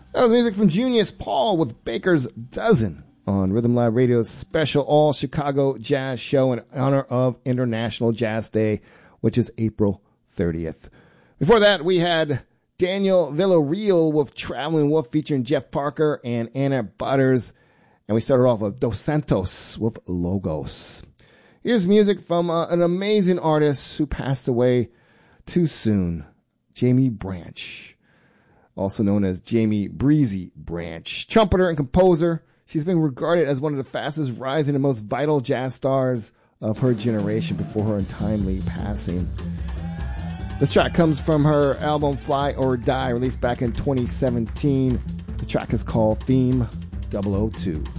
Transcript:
That was music from Junius Paul with Baker's Dozen on Rhythm Live Radio's special All Chicago Jazz Show in honor of International Jazz Day, which is April 30th. Before that, we had Daniel Villarreal with Traveling Wolf featuring Jeff Parker and Anna Butters. And we started off with Dos Santos with Logos. Here's music from an amazing artist who passed away too soon, Jamie Branch, also known as Jamie Breezy Branch. Trumpeter and composer, she's been regarded as one of the fastest rising and most vital jazz stars of her generation before her untimely passing. This track comes from her album Fly or Die, released back in 2017. The track is called Theme 002.